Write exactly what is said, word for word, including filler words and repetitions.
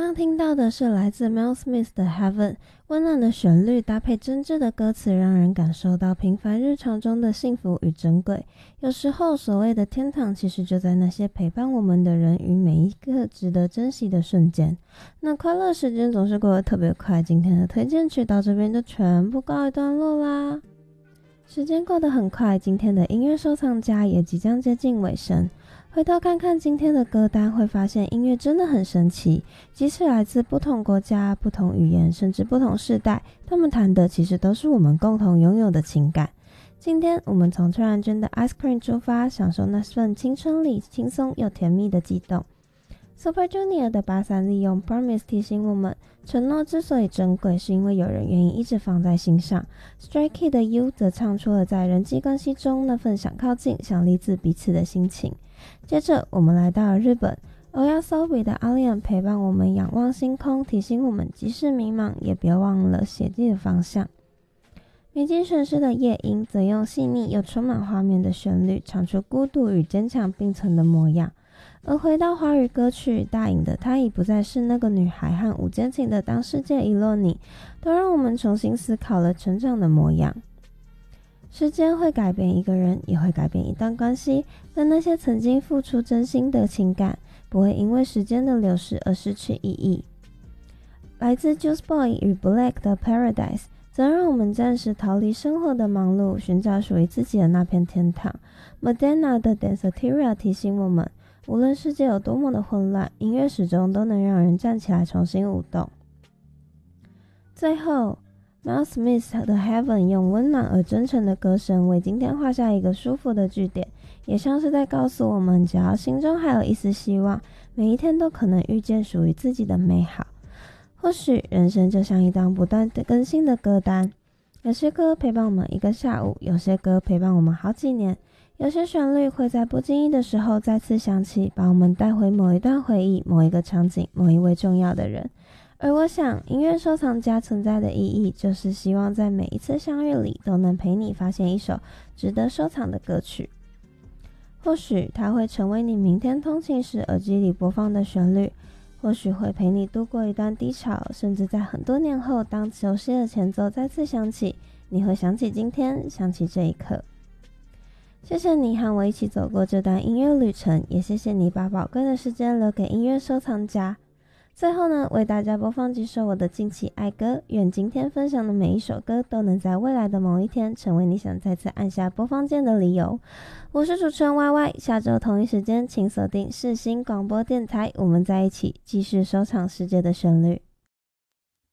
刚听到的是来自 Mel Smith 的 Heaven， 温暖的旋律搭配真挚的歌词，让人感受到平凡日常中的幸福与珍贵。有时候所谓的天堂，其实就在那些陪伴我们的人与每一个值得珍惜的瞬间。那快乐时间总是过得特别快，今天的推荐曲到这边就全部告一段落啦。时间过得很快，今天的音乐收藏家也即将接近尾声。回头看看今天的歌单，会发现音乐真的很神奇，即使来自不同国家、不同语言，甚至不同世代，他们谈的其实都是我们共同拥有的情感。今天我们从崔然娟的 Ice Cream 出发，享受那份青春里轻松又甜蜜的悸动。Super Junior 的八三利用 Promise 提醒我们，承诺之所以珍贵，是因为有人愿意一直放在心上。Stray Kids 的 You 则唱出了在人际关系中那份想靠近、想理解彼此的心情。接着我们来到了日本， Oyasobi 的 Alien 陪伴我们仰望星空，提醒我们即使迷茫也别忘了写记的方向。米津玄师的夜莺则用细腻又充满画面的旋律，唱出孤独与坚强并存的模样。而回到华语歌曲，大颖的她已不再是那个女孩和吴坚情的当世界遗落你，都让我们重新思考了成长的模样。时间会改变一个人，也会改变一段关系，但那些曾经付出真心的情感，不会因为时间的流逝而失去意义。来自 Juice Boy 与 Black 的 Paradise 则让我们暂时逃离生活的忙碌，寻找属于自己的那片天堂。 Madonna 的 Danceteria 提醒我们，无论世界有多么的混乱，音乐始终都能让人站起来重新舞动。最后Mel Smith 的 Heaven 用温暖而真诚的歌声为今天画下一个舒服的句点，也像是在告诉我们，只要心中还有一丝希望，每一天都可能遇见属于自己的美好。或许人生就像一档不断的更新的歌单，有些歌陪伴我们一个下午，有些歌陪伴我们好几年，有些旋律会在不经意的时候再次响起，把我们带回某一段回忆、某一个场景、某一位重要的人。而我想，音乐收藏家存在的意义，就是希望在每一次相遇里，都能陪你发现一首值得收藏的歌曲。或许它会成为你明天通勤时耳机里播放的旋律，或许会陪你度过一段低潮，甚至在很多年后，当熟悉的前奏再次响起，你会想起今天，想起这一刻。谢谢你和我一起走过这段音乐旅程，也谢谢你把宝贵的时间留给音乐收藏家。最后呢，为大家播放几首我的近期爱歌，愿今天分享的每一首歌都能在未来的某一天成为你想再次按下播放键的理由。我是主持人 Y Y， 下周同一时间请锁定世新广播电台，我们在一起继续收藏世界的旋律。